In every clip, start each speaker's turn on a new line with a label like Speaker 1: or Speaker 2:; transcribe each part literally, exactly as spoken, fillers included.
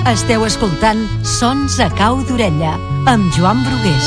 Speaker 1: Esteu escoltant Sons a cau d'orella amb Joan Brugués.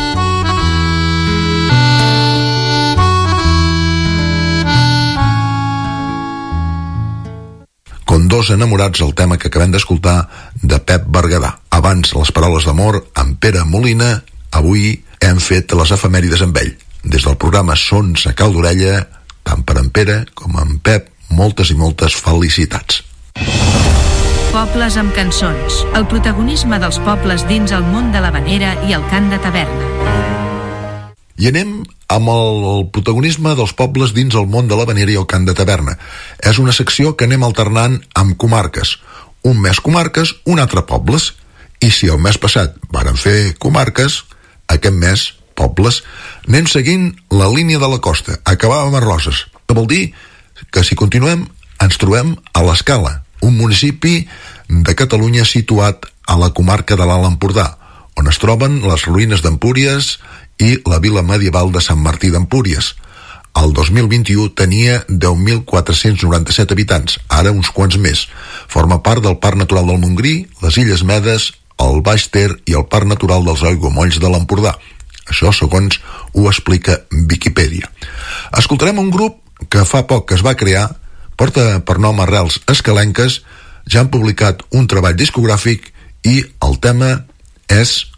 Speaker 2: Con dos enamorats, el tema que acabem d'escoltar de Pep Berguedà. Abans, les paraules d'amor amb Pere Molina. Avui hem fet les efemèrides amb ell. Des del programa Sons a cau d'orella, tant per en Pere com en Pep, moltes i moltes felicitats.
Speaker 3: Pobles amb cançons. El protagonisme dels pobles dins el món de l'havanera i el cant de taverna.
Speaker 2: I anem amb el, el protagonisme dels pobles dins el món de l'havanera i el cant de taverna. És una secció que anem alternant amb comarques. Un mes comarques, un altre pobles. I si el mes passat varen fer comarques, aquest mes pobles. Anem seguint la línia de la costa. Acabàvem a Roses. Que vol dir que si continuem ens trobem a l'Escala, un municipi de Catalunya situat a la comarca de l'Alt Empordà, on es troben les ruïnes d'Empúries i la vila medieval de Sant Martí d'Empúries. El dos mil vint-i-u tenia deu mil quatre-cents noranta-set habitants, ara uns quants més. Forma part del Parc Natural del Montgrí, les Illes Medes, el Baix Ter i el Parc Natural dels Aiguamolls de l'Empordà. Això segons ho explica Viquipèdia. Escoltarem un grup que fa poc que es va crear, porta per nom Arrels Escalenques, ja han publicat un treball discogràfic i el tema és